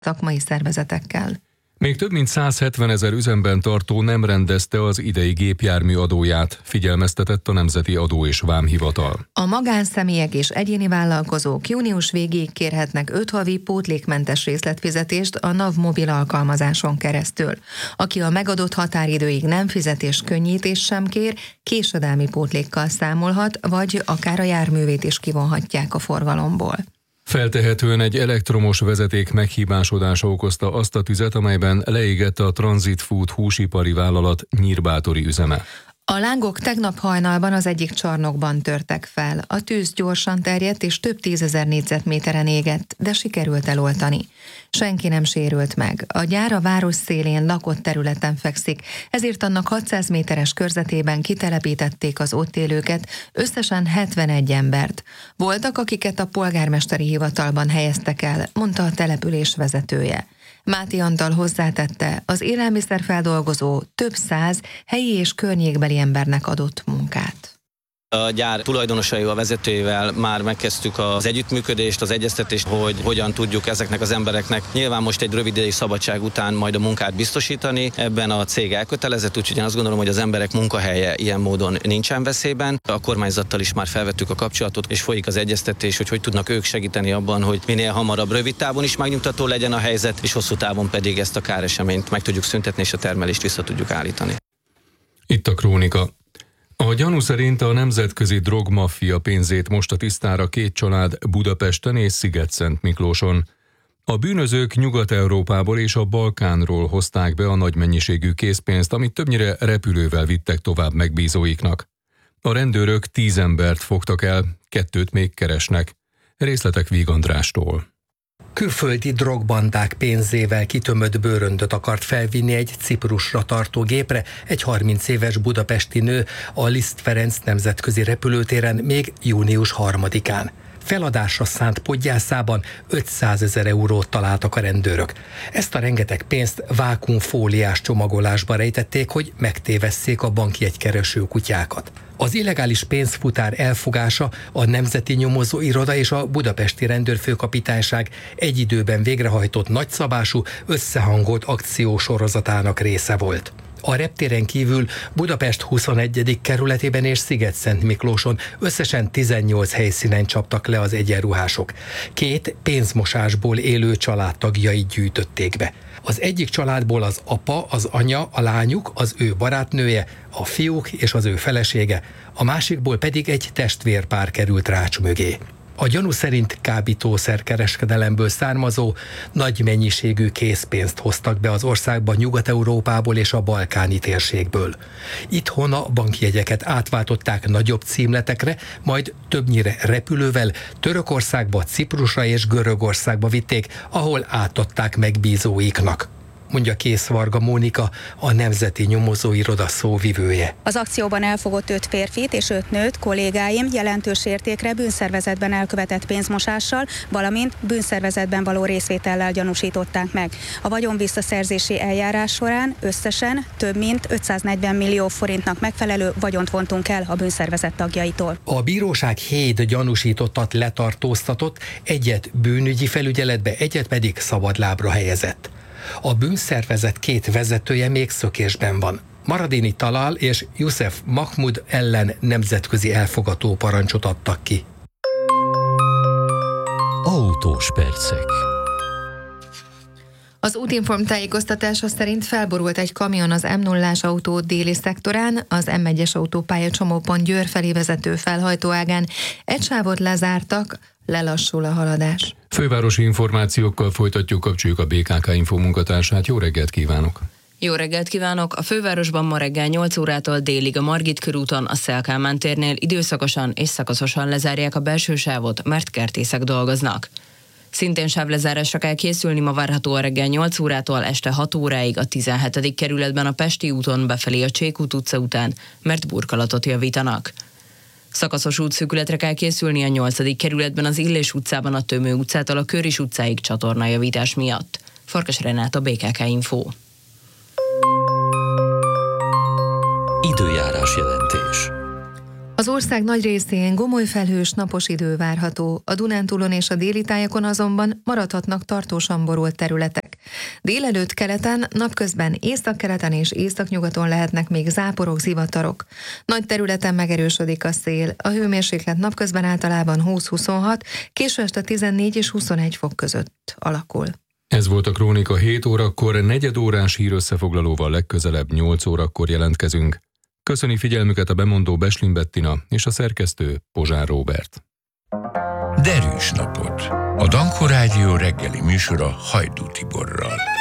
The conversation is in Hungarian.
szakmai szervezetekkel. Még több mint 170 000 üzemben tartó nem rendezte az idei gépjármű adóját, figyelmeztetett a Nemzeti Adó és Vámhivatal. A magánszemélyek és egyéni vállalkozók június végéig kérhetnek 5 havi pótlékmentes részletfizetést a NAV mobil alkalmazáson keresztül. Aki a megadott határidőig nem fizet és könnyítést sem kér, késedelmi pótlékkal számolhat, vagy akár a járművét is kivonhatják a forgalomból. Feltehetően egy elektromos vezeték meghibásodása okozta azt a tüzet, amelyben leégett a Transit Food húsipari vállalat nyírbátori üzeme. A lángok tegnap hajnalban az egyik csarnokban törtek fel. A tűz gyorsan terjedt és több 10 000 négyzetméteren égett, de sikerült eloltani. Senki nem sérült meg. A gyár a város szélén lakott területen fekszik, ezért annak 600 méteres körzetében kitelepítették az ott élőket, összesen 71 embert. Voltak, akiket a polgármesteri hivatalban helyeztek el, mondta a település vezetője. Máté Antal hozzátette, az élelmiszerfeldolgozó több 100 helyi és környékbeli embernek adott munkát. A gyár tulajdonosaival, vezetőivel már megkezdtük az együttműködést, az egyeztetést, hogy hogyan tudjuk ezeknek az embereknek nyilván most egy rövid idei szabadság után majd a munkát biztosítani. Ebben a cég elkötelezett, úgyhogy én azt gondolom, hogy az emberek munkahelye ilyen módon nincsen veszélyben. A kormányzattal is már felvettük a kapcsolatot, és folyik az egyeztetés, hogy tudnak ők segíteni abban, hogy minél hamarabb rövid távon is megnyugtató legyen a helyzet, és hosszú távon pedig ezt a káreseményt meg tudjuk szüntetni, és a termelést vissza tudjuk állítani. Itt a krónika. A gyanú szerint a nemzetközi drogmaffia pénzét most a tisztára 2 család Budapesten és Szigetszentmiklóson. A bűnözők Nyugat-Európából és a Balkánról hozták be a nagy mennyiségű készpénzt, amit többnyire repülővel vittek tovább megbízóiknak. A rendőrök 10 embert fogtak el, 2 még keresnek. Részletek Víg Andrástól. Külföldi drogbandák pénzével kitömött bőröndöt akart felvinni egy Ciprusra tartó gépre egy 30 éves budapesti nő a Liszt Ferenc nemzetközi repülőtéren még június 3-án. Feladásra szánt podgyászában 500 000 eurót találtak a rendőrök. Ezt a rengeteg pénzt vákuumfóliás csomagolásba rejtették, hogy megtévesszék a bankjegykereső kutyákat. Az illegális pénzfutár elfogása a Nemzeti Nyomozóiroda és a Budapesti Rendőrfőkapitányság egy időben végrehajtott nagyszabású, összehangolt akciósorozatának része volt. A reptéren kívül Budapest 21. kerületében és Szigetszentmiklóson összesen 18 helyszínen csaptak le az egyenruhások. 2 pénzmosásból élő családtagjait gyűjtötték be. Az egyik családból az apa, az anya, a lányuk, az ő barátnője, a fiúk és az ő felesége, a másikból pedig egy testvérpár került rács mögé. A gyanú szerint kábítószerkereskedelemből származó nagy mennyiségű készpénzt hoztak be az országba Nyugat-Európából és a balkáni térségből. Itthon a bankjegyeket átváltották nagyobb címletekre, majd többnyire repülővel Törökországba, Ciprusra és Görögországba vitték, ahol átadták megbízóiknak, mondja Kész Varga Mónika, a Nemzeti Nyomozóiroda szóvivője. Az akcióban elfogott 5 férfit és 5 nőt kollégáim jelentős értékre bűnszervezetben elkövetett pénzmosással, valamint bűnszervezetben való részvétellel gyanúsították meg. A vagyon visszaszerzési eljárás során összesen több mint 540 millió forintnak megfelelő vagyont vontunk el a bűnszervezet tagjaitól. A bíróság 7 gyanúsítottat letartóztatott, egyet bűnügyi felügyeletbe, egyet pedig szabadlábra helyezett. A bűnszervezet 2 vezetője még szökésben van. Maradini Talal és Youssef Mahmoud ellen nemzetközi elfogató parancsot adtak ki. Autós percek. Az Útinform tájékoztatása szerint felborult egy kamion az M0-ás autó déli szektorán, az M1-es autópálya csomópont Győr felé vezető felhajtóágán. Egy sávot lezártak, lelassul a haladás. Fővárosi információkkal folytatjuk, kapcsoljuk a BKK Info munkatársát. Jó reggelt kívánok! Jó reggelt kívánok! A fővárosban ma reggel 8 órától délig a Margit körúton, a Széll Kálmán térnél időszakosan és szakaszosan lezárják a belső sávot, mert kertészek dolgoznak. Szintén sávlezárásra kell készülni ma várhatóan reggel 8 órától este 6 óráig a 17. kerületben a Pesti úton befelé a Csékút utca után, mert burkolatot javítanak. Szakaszos útszűkületre kell készülni a 8. kerületben az Illés utcában a Tömő utcától a Köris utcáig csatornajavítás miatt. Farkas Renát, a BKK Info. Időjárás jelentés. Az ország nagy részén gomoly felhős napos idő várható, a Dunántúlon és a déli tájakon azonban maradhatnak tartósan borult területek. Délelőtt keleten, napközben északkeleten és északnyugaton lehetnek még záporok, zivatarok. Nagy területen megerősödik a szél, a hőmérséklet napközben általában 20-26, késő este 14 és 21 fok között alakul. Ez volt a Krónika 7 órakor, negyed órás hírösszefoglalóval legközelebb 8 órakor jelentkezünk. Köszöni figyelmüket a bemondó Beslin Bettina és a szerkesztő Pozsár Róbert. Derűs napot! A Danko Rádió reggeli műsora Hajdú Tiborral.